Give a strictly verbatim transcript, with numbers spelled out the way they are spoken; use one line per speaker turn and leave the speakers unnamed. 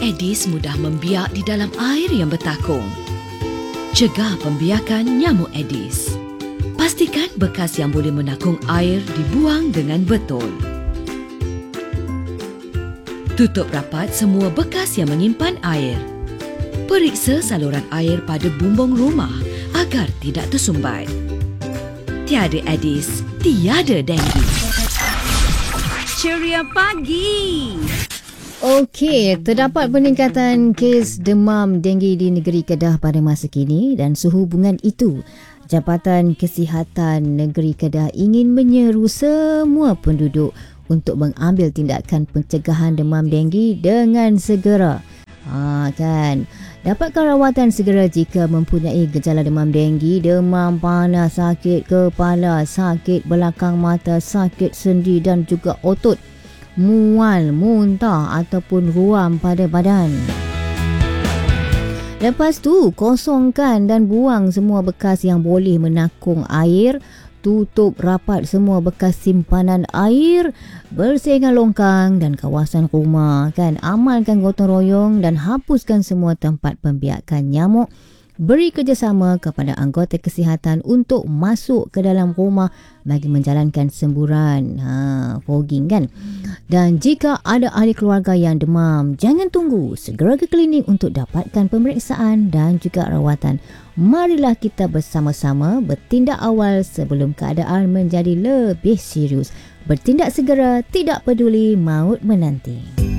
Aedes mudah membiak di dalam air yang bertakung. Cegah pembiakan nyamuk Aedes. Pastikan bekas yang boleh menakung air dibuang dengan betul. Tutup rapat semua bekas yang menyimpan air. Periksa saluran air pada bumbung rumah agar tidak tersumbat. Tiada Aedes, tiada denggi.
Ceria pagi.
Okey, terdapat peningkatan kes demam denggi di negeri Kedah pada masa kini dan sehubungan itu, Jabatan Kesihatan Negeri Kedah ingin menyeru semua penduduk untuk mengambil tindakan pencegahan demam denggi dengan segera. Ha, kan? Dapatkan rawatan segera jika mempunyai gejala demam denggi, demam panas, sakit kepala, sakit belakang mata, sakit sendi dan juga otot, mual, muntah ataupun ruam pada badan. Lepas tu, kosongkan dan buang semua bekas yang boleh menakung air. Tutup rapat semua bekas simpanan air, bersihkan longkang dan kawasan rumah, kan? Amalkan gotong royong dan hapuskan semua tempat pembiakan nyamuk. Beri kerjasama kepada anggota kesihatan untuk masuk ke dalam rumah bagi menjalankan semburan, ha, fogging, kan? Dan jika ada ahli keluarga yang demam, jangan tunggu, segera ke klinik untuk dapatkan pemeriksaan dan juga rawatan. Marilah kita bersama-sama bertindak awal sebelum keadaan menjadi lebih serius. Bertindak segera, tidak peduli maut menanti.